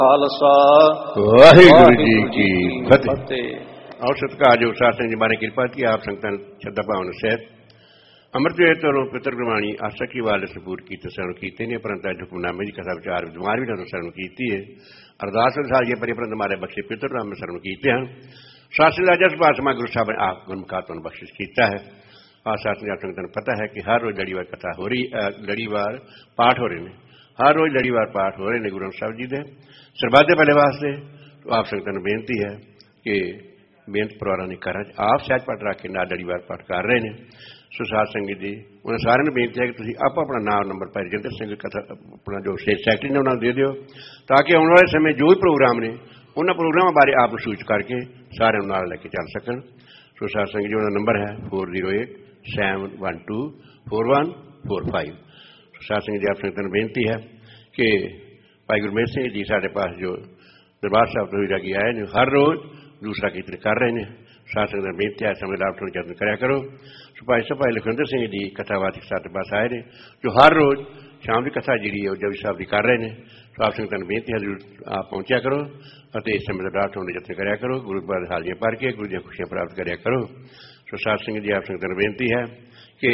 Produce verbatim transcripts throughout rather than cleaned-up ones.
ਖਾਲਸਾ ਵਾਹਿਗੁਰੂ ਜੀ ਕੀ ਫਤਿਹ। ਆਓ ਸਤਿਕਾਰਯੋਗ ਸਾਧ ਸੰਗਤ ਜੀ ਬਾਰੇ ਕਿਰਪਾ ਕੀ ਆਪ ਸੰਗਤਾਂ ਸ਼ਰਧਾ ਭਾਵਨਾ ਸਹਿਤ ਅੰਮ੍ਰਿਤ ਵੇਲੇ ਤੋਂ ਪਿਤਰ ਗੁਰਬਾਣੀ ਆਸਕੀ ਵਾਲੇ ਸਪੂਰ ਕੀਤੇ ਸਾਨੂੰ ਕੀਤੇ ਨੇ ਪਰੰਤ ਅੱਜ ਹੁਕਮਨਾਮੇ ਦੀ ਕਥਾ ਵਿਚਾਰ ਵਿਦਵਾਨ ਵੀ ਤੁਹਾਨੂੰ ਸਾਨੂੰ ਕੀਤੀ ਹੈ। ਅਰਦਾਸ ਅਨੁਸਾਰ ਇਹ ਪਰਿਪਰੰਤ ਮਾਰੇ ਬਖਸ਼ੇ ਪਿਤਰ ਰਾਮ ਸਾਨੂੰ ਕੀਤੇ ਹਨ। ਸ਼ਾਸਨ ਦਾ ਜਸ ਪਾਤਸ਼ਾਹ ਗੁਰੂ ਸਾਹਿਬ ਨੇ ਆਪ ਗੁਰਮੁਖਾਂ ਤੋਂ ਬਖਸ਼ਿਸ਼ ਕੀਤਾ ਹੈ। ਆ ਸ਼ਾਸਨ ਦੀ ਸੰਗਤਾਂ ਨੂੰ ਪਤਾ ਹੈ ਕਿ ਹਰ ਰੋਜ਼ ਲੜੀਵਾਰ ਕਥਾ ਹੋ ਰਹੀ ਲੜੀਵਾਰ ਪਾਠ ਹੋ ਰਹੇ ਨੇ। ਹਰ ਰੋਜ਼ ਲੜੀਵਾਰ ਪਾਠ ਹੋ ਰਹੇ ਨੇ ਗੁਰੂ ਸਾਹਿਬ ਜੀ ਦੇ ਸਰਬੱਤ ਦੇ ਭਲੇ ਵਾਸਤੇ। ਆਪ ਸੰਗਤਾਂ ਨੂੰ ਬੇਨਤੀ ਹੈ ਕਿ ਬੇਨਤ ਪਰਿਵਾਰਾਂ ਨੇ ਘਰਾਂ 'ਚ ਆਪ ਸਹਿਜ ਪਾਠ ਰੱਖ ਕੇ ਨਾਲ ਲੜੀਵਾਰ ਪਾਠ ਕਰ ਰਹੇ ਨੇ। ਸੋ ਸਾਧ ਸੰਗਤ ਜੀ ਉਹਨਾਂ ਸਾਰਿਆਂ ਨੂੰ ਬੇਨਤੀ ਹੈ ਕਿ ਤੁਸੀਂ ਆਪੋ ਆਪਣਾ ਨਾਮ ਨੰਬਰ ਭਾਈ ਰਜਿੰਦਰ ਸਿੰਘ ਕਥਾ ਆਪਣਾ ਜੋ ਸਟੇਟ ਸੈਕਟਰੀ ਨੇ ਉਹਨਾਂ ਨੂੰ ਦੇ ਦਿਓ ਤਾਂ ਕਿ ਆਉਣ ਵਾਲੇ ਸਮੇਂ ਜੋ ਵੀ ਪ੍ਰੋਗਰਾਮ ਨੇ ਉਹਨਾਂ ਪ੍ਰੋਗਰਾਮਾਂ ਬਾਰੇ ਆਪ ਨੂੰ ਸੂਚਿਤ ਕਰਕੇ ਸਾਰਿਆਂ ਨੂੰ ਨਾਲ ਲੈ ਕੇ ਚੱਲ ਸਕਣ। ਸੋ ਸਾਧ ਸੰਗਤ ਜੀ ਉਹਨਾਂ ਨੰਬਰ ਹੈ four zero eight seven one two four one four five. ਸਾਧ ਸੰਗਤ ਜੀ ਆਪ ਸੰਗਤਾਂ ਨੂੰ ਬੇਨਤੀ ਹੈ ਕਿ ਭਾਈ ਗੁਰਮੇਲ ਸਿੰਘ ਜੀ ਸਾਡੇ ਪਾਸ ਜੋ ਦਰਬਾਰ ਸਾਹਿਬ ਤੋਂ ਜਾ ਕੇ ਆਏ ਨੇ ਹਰ ਰੋਜ਼ ਦੂਸਰਾ ਕੀਰਤਨ ਕਰ ਰਹੇ ਨੇ। ਸਾਧ ਸੰਗਤ ਨੂੰ ਬੇਨਤੀ ਹੈ ਸਮੇਂ ਲਾਭ ਤੋਂ ਯਤਨ ਕਰਿਆ ਕਰੋ। ਭਾਈ ਸਾਹਿਬ ਭਾਈ ਲਖਵਿੰਦਰ ਸਿੰਘ ਜੀ ਕਥਾਵਾਚਕ ਸਾਡੇ ਪਾਸ ਆਏ ਨੇ ਜੋ ਹਰ ਰੋਜ਼ ਸ਼ਾਮ ਦੀ ਕਥਾ ਜਿਹੜੀ ਹੈ ਉਹ ਜਪਜੀ ਸਾਹਿਬ ਦੀ ਕਰ ਰਹੇ ਨੇ। ਸੋ ਆਪ ਸੰਗਤਾਂ ਨੂੰ ਬੇਨਤੀ ਹੈ ਜ਼ਰੂਰ ਆਪ ਪਹੁੰਚਿਆ ਕਰੋ ਅਤੇ ਇਸ ਸਮੇਂ ਦਾ ਲਾਭ ਤੋਂ ਯਤਨ ਕਰਿਆ ਕਰੋ। ਗੁਰੂ ਬਾਦ ਹਾਜ਼ਰੀਆਂ ਭਰ ਕੇ ਗੁਰੂ ਦੀਆਂ ਖੁਸ਼ੀਆਂ ਪ੍ਰਾਪਤ ਕਰਿਆ ਕਰੋ। ਸੋ ਸਾਧ ਸੰਗਤ ਜੀ ਆਪ ਸੰਗਤਾਂ ਨੂੰ ਬੇਨਤੀ ਹੈ ਕਿ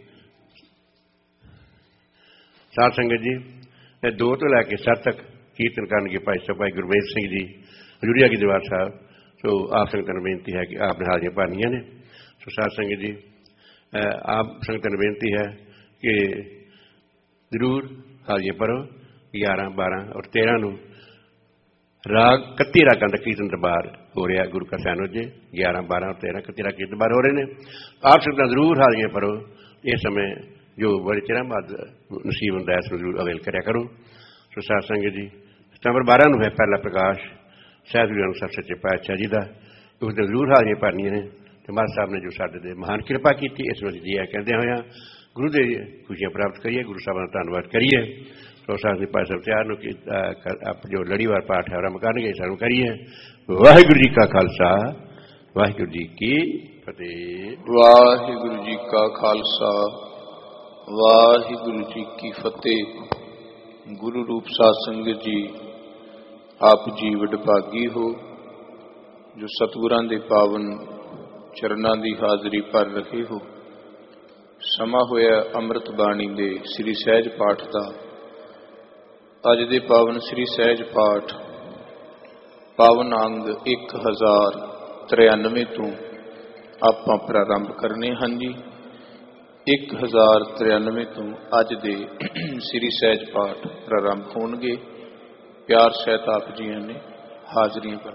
ਸਾਧ ਸੰਗਤ ਜੀ ਇਹ ਦੋ ਤੋਂ ਲੈ ਕੇ ਸੱਤ ਤੱਕ ਕੀਰਤਨ ਕਰਨਗੇ ਭਾਈ ਸਾਹਿਬ ਭਾਈ ਗੁਰਮੇਲ ਸਿੰਘ ਜੀ ਹਜ਼ੂਰੀਆ ਕੀ ਦਰਬਾਰ ਸਾਹਿਬ। ਸੋ ਆਪ ਸੰਗਤਾਂ ਨੂੰ ਬੇਨਤੀ ਹੈ ਕਿ ਆਪ ਨੇ ਹਾਜ਼ਰੀਆਂ ਭਰਨੀਆਂ ਨੇ। ਸੋ ਸਾਧ ਸੰਗਤ ਜੀ ਆਪ ਸੰਗਤਾਂ ਨੂੰ ਬੇਨਤੀ ਹੈ ਕਿ ਜ਼ਰੂਰ ਹਾਜ਼ਰੀਆਂ ਭਰੋ। ਗਿਆਰਾਂ ਬਾਰਾਂ ਔਰ ਤੇਰਾਂ ਨੂੰ ਰਾਗ ਇਕੱਤੀ ਰਾਗਾਂ ਦਾ ਕੀਰਤਨ ਦਰਬਾਰ ਹੋ ਰਿਹਾ ਗੁਰੂ ਕਾ ਸੈਨੋ ਜੀ। ਗਿਆਰਾਂ ਬਾਰਾਂ ਔਰ ਤੇਰਾਂ ਇਕੱਤੀ ਰਾਗ ਕੀਰਤਨ ਦਰਬਾਰ ਹੋ ਰਹੇ ਨੇ। ਆਪ ਸੰਗਤਾਂ ਜ਼ਰੂਰ ਹਾਜ਼ਰੀਆਂ ਭਰੋ। ਇਸ ਸਮੇਂ ਜੋ ਬੜੇ ਚਿਰਾਂ ਬਾਅਦ ਨਸੀਬ ਹੁੰਦਾ ਇਸ ਨੂੰ ਜ਼ਰੂਰ ਅਵੇਲ ਕਰਿਆ ਕਰੋ। ਸੋ ਸਾਧ ਸੰਗਤ ਜੀ ਸਤੰਬਰ ਬਾਰਾਂ ਨੂੰ ਹੈ ਪਹਿਲਾ ਪ੍ਰਕਾਸ਼ ਸਾਹਿਬ ਗੁਰੂ ਗ੍ਰੰਥ ਸਾਹਿਬ ਸੱਚੇ ਪਾਤਸ਼ਾਹ ਜੀ ਦਾ। ਉਸ ਦੇ ਜ਼ਰੂਰ ਹਾਜ਼ਰੀਆਂ ਭਰਨੀਆਂ ਨੇ। ਤੇ ਮਾਤਾ ਸਾਹਿਬ ਨੇ ਜੋ ਸਾਡੇ ਦੇ ਮਹਾਨ ਕਿਰਪਾ ਕੀਤੀ ਇਸ ਵਿੱਚ ਜੀ ਕਹਿੰਦੇ ਹੋਇਆ ਗੁਰੂ ਦੇ ਖੁਸ਼ੀਆਂ ਪ੍ਰਾਪਤ ਕਰੀਏ ਗੁਰੂ ਸਾਹਿਬਾਂ ਦਾ ਧੰਨਵਾਦ ਕਰੀਏ। ਸੋ ਸਾਹਿਬ ਦੇ ਭਾਈ ਸਾਹਿਬ ਤਿਆਰ ਨੂੰ ਆਪ ਜੋ ਲੜੀਵਾਰ ਪਾਠ ਹੈ ਆਰੰਭ ਕਰਨਗੇ ਸਾਨੂੰ ਕਰੀਏ। ਵਾਹਿਗੁਰੂ ਜੀ ਕਾ ਖਾਲਸਾ ਵਾਹਿਗੁਰੂ ਜੀ ਕੀ ਫਤਿਹ। ਵਾਹਿਗੁਰੂ ਜੀ ਕਾ ਖਾਲਸਾ ਵਾਹਿਗੁਰੂ ਜੀ ਕੀ ਫਤਿਹ। ਗੁਰੂ ਰੂਪ ਸਾਧ ਸੰਗਤ ਜੀ ਆਪ ਜੀ ਵਡਭਾਗੀ ਹੋ ਜੋ ਸਤਿਗੁਰਾਂ ਦੇ ਪਾਵਨ ਚਰਨਾਂ ਦੀ ਹਾਜ਼ਰੀ ਭਰ ਰਹੇ ਹੋ। ਸਮਾਂ ਹੋਇਆ ਅੰਮ੍ਰਿਤ ਬਾਣੀ ਦੇ ਸ੍ਰੀ ਸਹਿਜ ਪਾਠ ਦਾ। ਅੱਜ ਦੇ ਪਾਵਨ ਸ੍ਰੀ ਸਹਿਜ ਪਾਠ ਪਾਵਨ ਅੰਗ ਇੱਕ ਹਜ਼ਾਰ ਤਰਿਆਨਵੇਂ ਤੋਂ ਆਪਾਂ ਪ੍ਰਾਰੰਭ ਕਰਨੇ ਹਨ ਜੀ। ਇੱਕ ਹਜ਼ਾਰ ਤਰਿਆਨਵੇਂ ਤੋਂ ਅੱਜ ਦੇ ਸ੍ਰੀ ਸਹਿਜ ਪਾਠ ਪ੍ਰਾਰੰਭ ਹੋਣਗੇ। ਪਿਆਰ ਸਹਿਤ ਆਪ ਜੀਆਂ ਨੇ ਹਾਜ਼ਰੀਆਂ ਭਰ।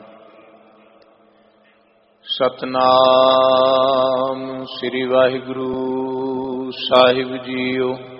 ਸਤਨਾਮ ਸ੍ਰੀ ਵਾਹਿਗੁਰੂ ਸਾਹਿਬ ਜੀਓ।